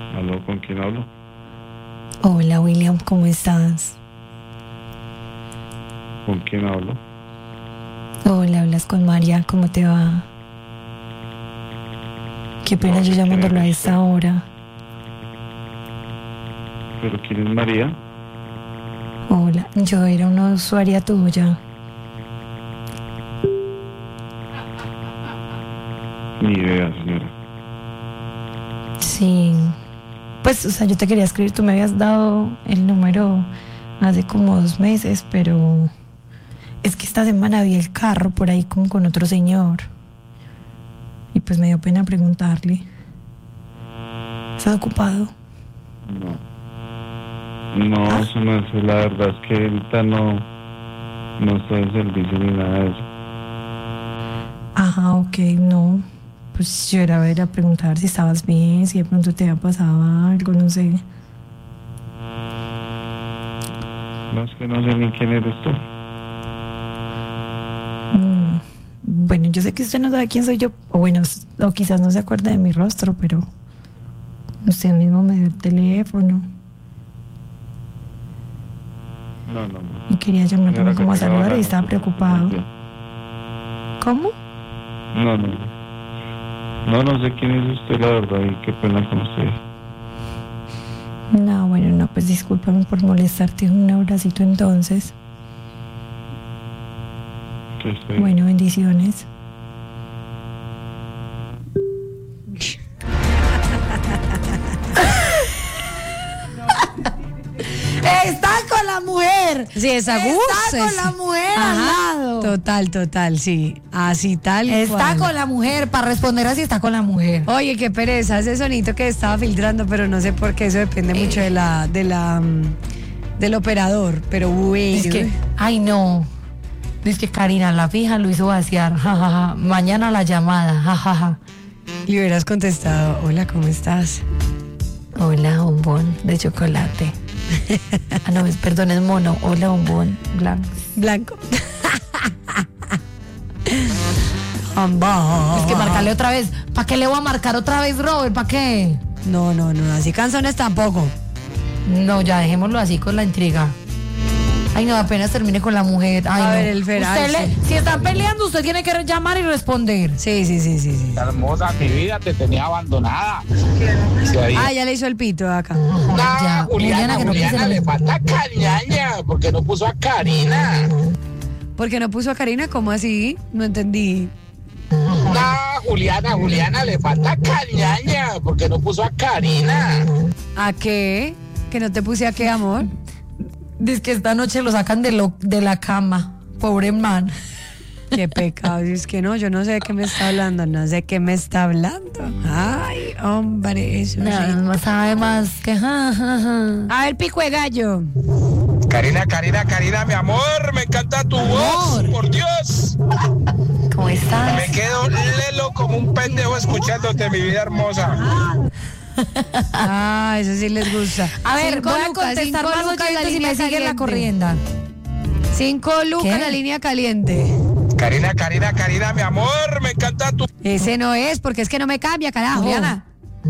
¿Aló? ¿Con quién hablo? Hola William, ¿cómo estás? ¿Con quién hablo? Hola, hablas con María, ¿cómo te va? Qué pena No, yo ¿quién llamándolo a eres? esta hora. ¿Pero quién es María? Hola, yo era una usuaria tuya. Ni idea, señora. Sí, pues, o sea, yo te quería escribir, tú me habías dado el número hace como 2 meses, pero es que esta semana vi el carro por ahí como con otro señor. Y pues me dio pena preguntarle. ¿Estás ocupado? No, se me hace, la verdad es que ahorita no estoy en servicio ni nada de eso. Ajá, ok, no. Pues yo era a preguntar si estabas bien, si de pronto te había pasado algo, no sé. No, es que no sé ni quién eres tú. Bueno, yo sé que usted no sabe quién soy yo, o bueno, o quizás no se acuerda de mi rostro, pero usted mismo me dio el teléfono No. y quería llamarme Señora, como a que tenga saludar y buena estaba noche. preocupado. ¿Cómo? No sé quién es usted, la verdad, y qué pena con usted. No, bueno, no, pues discúlpame por molestarte. Un abracito entonces. Que estoy... Bueno, bendiciones. Está con la mujer. Sí, esa Está con la mujer al lado. Total, sí. Así tal Está cual. con la mujer, para responder así está con la mujer. Oye, qué pereza, ese sonito que estaba filtrando, pero no sé por qué, eso depende mucho del operador, pero bueno. Es que, ay no. Es que Karina, la fija, lo hizo vaciar. Jajaja. Mañana la llamada. Jajaja. Le hubieras contestado, hola, ¿cómo estás? Hola, bombón de chocolate. Ah, no, perdón, es mono. Hola, bombón blanco. Blanco. Es que marcarle otra vez. ¿Para qué le voy a marcar otra vez, Robert? ¿Para qué? No, así canzones tampoco. No, ya dejémoslo así con la intriga. Ay, no, apenas termine con la mujer. Ay, A no. ver, el feral, sí. Si están peleando, usted tiene que llamar y responder. Sí. Hermosa, mi vida, te tenía abandonada. Sí, ahí. Ah, ya le hizo el pito acá. Ya, Juliana, que no Juliana, quise- le falta cariñaña, porque no puso a Karina. ¿Por qué no puso a Karina? ¿Cómo así? No entendí. No, Juliana, le falta cariñaña, porque no puso a Karina. ¿A qué? ¿Que no te puse a qué, amor? Dice que esta noche lo sacan de la cama. Pobre man. Qué pecado. Es que no, yo no sé de qué me está hablando. Ay, hombre, eso sí. No sabe más que A ver, pico de gallo. Karina, mi amor, me encanta tu voz, por Dios. ¿Cómo estás? Me quedo lelo como un pendejo escuchándote, mi vida hermosa. Ah, eso sí les gusta. A ver, 5 voy a lucas, contestar 5 más lucas la oyentes y línea me siguen la caliente. corrienda. 5 lucas ¿Qué? la línea caliente. Karina, mi amor, me encanta tu... Ese no es, porque es que no me cambia, carajo. Juliana.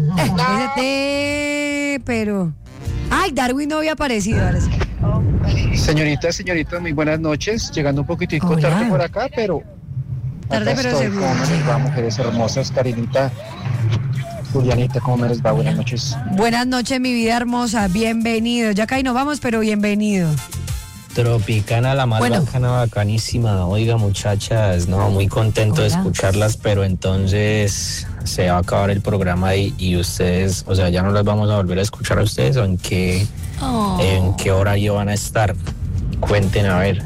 Pero... Ay, Darwin no había aparecido. Ahora sí. Señorita, muy buenas noches. Llegando un poquitico Hola. tarde por acá, pero... Tarde, acá pero estoy. seguro. ¿Cómo me les va, mujeres hermosas? Karinita, Julianita, ¿cómo me les va? Buenas noches. Buenas noches, mi vida hermosa. Bienvenido. Ya casi no vamos, pero bienvenido. Tropicana, la más Bueno. bacana, bacanísima. Oiga, muchachas, no, muy contento de Hola. escucharlas, pero entonces se va a acabar el programa y ustedes, o sea, ya no las vamos a volver a escuchar a ustedes, ¿o en qué horario van a estar? Cuenten, a ver.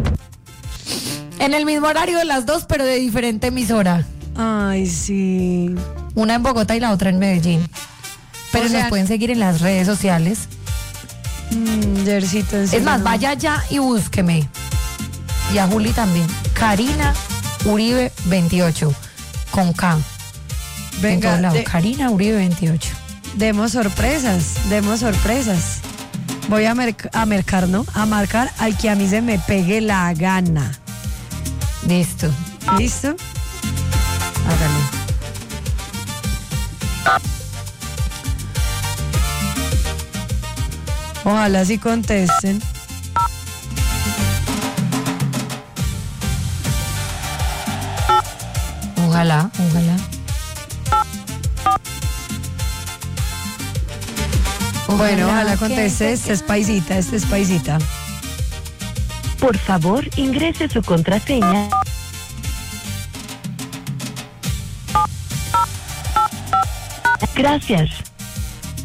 En el mismo horario de las dos, pero de diferente emisora. Ay, sí. Una en Bogotá y la otra en Medellín. Pero O sea- nos pueden seguir en las redes sociales. Yercito, Es más, vaya allá y búsqueme. Y a Juli también. Karina Uribe 28. Con K. En Venga, todos lados. Karina Uribe 28. demos sorpresas. Voy a marcar, ¿no? A marcar al que a mí se me pegue la gana. Listo. ¿Listo? Hágale. Ojalá sí contesten. Ojalá. Bueno, ojalá conteste. Este es paisita. Por favor, ingrese su contraseña. Gracias.